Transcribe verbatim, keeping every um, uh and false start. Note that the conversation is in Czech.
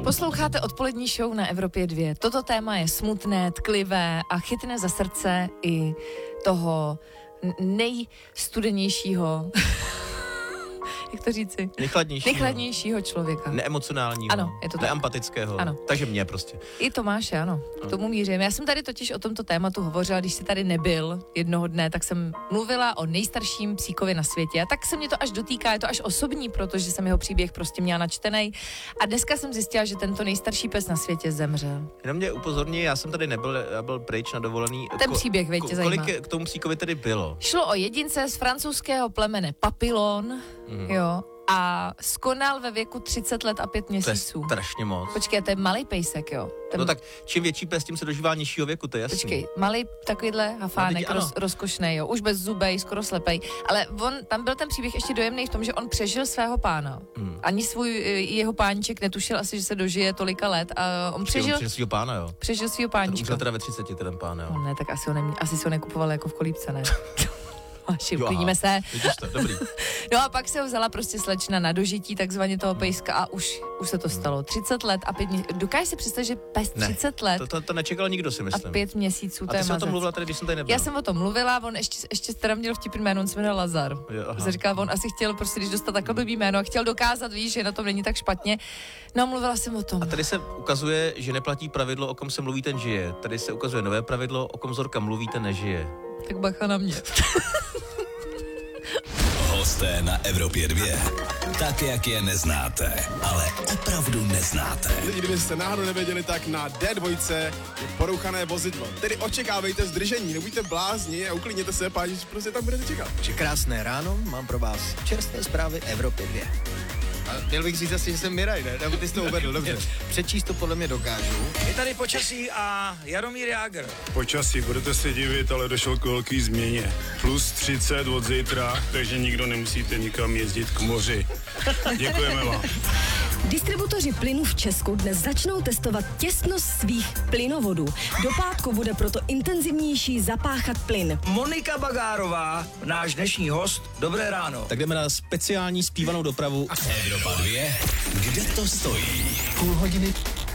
Posloucháte odpolední show na Evropě dva. Toto téma je smutné, tklivé a chytne za srdce i toho nejstudenějšího, jak to říci? Nejchladnějšího. Nejchladnějšího člověka. Neemocionálního. Ano, je to tak. Neempatického. Ano. Takže mě prostě. I Tomáše, ano. K tomu mířím. Já jsem tady totiž o tomto tématu hovořila, když jsi tady nebyl jednoho dne, tak jsem mluvila o nejstarším psíkovi na světě. A tak se mě to až dotýká, je to až osobní, protože jsem jeho příběh prostě měla načtenej. A dneska jsem zjistila, že tento nejstarší pes na světě zemřel. Jenom mě upozorní, já jsem tady nebyl, já byl pryč na dovolený. Ten Ko- příběh, veď tě zajímá. Kolik k tomu psíkovi tedy bylo? Šlo o jedince z francouzského plemene Papillon, mm. jo, a skonal ve věku třicet let a pět měsíců. To je strašně moc. Počkej, to je malý pejsek, jo. Ten... No tak čím větší pes, tím se dožívá nižšího věku, to je jasný. Počkej, malý takovýhle hafánek, roz, rozkošnej, jo, už bez zubej, skoro slepej. Ale on, tam byl ten příběh ještě dojemný v tom, že on přežil svého pána. Hmm. Ani svůj jeho páníček netušil asi, že se dožije tolika let a on přežil... On přežil svýho pána, jo. Přežil svýho páníčka. Ten umřel teda ve třiceti, ten pán, jo. No ne, tak asi ho, nemě, asi si ho nekupoval jako v kolípce, ne? Máši, uklidíme se. Vidíš to, dobrý. No a pak se ho vzala prostě slečna na dožití takzvaně toho pejska a už, už se to stalo. třicet let a pět měsíců. Dokážeš si představit, že pes třicet let to, to, to nečekal nikdo, si myslím. A pět měsíců, a to je ty jsi o tom mazec. mluvila tady, když jsem tady nebyl. Já jsem o tom mluvila, on ještě, ještě teda měl vtipný jméno, on se jmenoval Lazar. Jsem říkala, on asi chtěl prostě, když dostat takhle blbý jméno, a chtěl dokázat, víš, že na tom není tak špatně. No, mluvila jsem o tom. A tady se ukazuje, že neplatí pravidlo, o kom se mluví, ten žije. Tady se ukazuje nové pravidlo, o kom Zorka mluví, ten nežije. Tak bacha na mě. Hosté na Evropě dva. Tak, jak je neznáte, ale opravdu neznáte. Kdybyste náhodou nevěděli, tak na D dva je porouchané vozidlo. Tedy očekávejte zdržení, nebuďte blázni a uklidněte se, páni, prostě tam budete čekat. Že krásné ráno, mám pro vás čerstvé zprávy Evropě dva. A měl bych říct asi, že jsem Miraj, ne? Nebo ty jsi to uvedl, dobře. Přečíst to podle mě dokážu. Je tady počasí a Jaromír Jágr. Počasí, budete se divit, ale došlo k velký změně. Plus třicet od zítra, takže nikdo nemusíte nikam jezdit k moři. Děkujeme vám. Distributoři plynu v Česku dnes začnou testovat těsnost svých plynovodů. Do pátku bude proto intenzivnější zapáchat plyn. Monika Bagárová, náš dnešní host. Dobré ráno. Tak jdeme na speciální zpívanou dopravu. Evropa dva. Kde to stojí? Půl hodiny